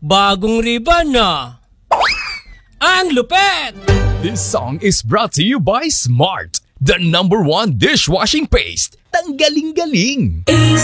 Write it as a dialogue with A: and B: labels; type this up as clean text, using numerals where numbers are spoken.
A: Bagong ribbon na. Ang lupet!
B: This song is brought to you by Smart, the #1 dishwashing paste. Tanggaling-galing!
C: Ace